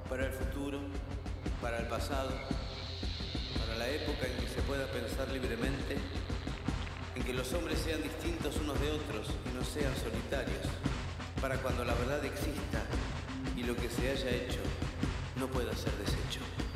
para el futuro, para el pasado, para la época en que se pueda pensar libremente, en que los hombres sean distintos unos de otros y no sean solitarios, para cuando la verdad exista y lo que se haya hecho no pueda ser deshecho.